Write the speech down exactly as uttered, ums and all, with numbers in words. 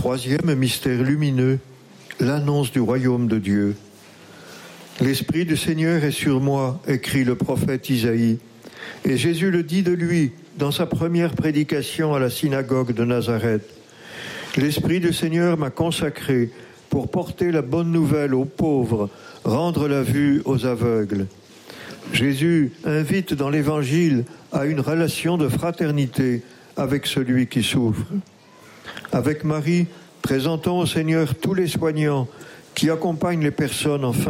Troisième mystère lumineux, l'annonce du royaume de Dieu. L'Esprit du Seigneur est sur moi, écrit le prophète Isaïe. Et Jésus le dit de lui dans sa première prédication à la synagogue de Nazareth. L'Esprit du Seigneur m'a consacré pour porter la bonne nouvelle aux pauvres, rendre la vue aux aveugles. Jésus invite dans l'Évangile à une relation de fraternité avec celui qui souffre. Avec Marie, présentons au Seigneur tous les soignants qui accompagnent les personnes en fin